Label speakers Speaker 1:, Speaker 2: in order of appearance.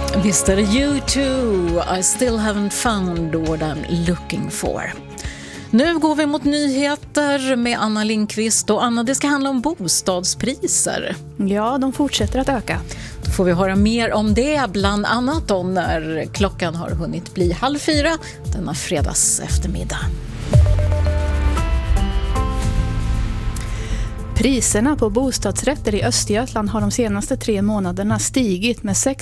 Speaker 1: Mr. U2, I still haven't found what I'm looking for. Nu går vi mot nyheter med Anna Lindqvist. Och Anna, det ska handla om bostadspriser.
Speaker 2: Ja, de fortsätter att öka.
Speaker 1: Då får vi höra mer om det, bland annat då när klockan har hunnit bli 3:30 denna fredags eftermiddag.
Speaker 2: Priserna på bostadsrätter i Östergötland har de senaste 3 månaderna stigit med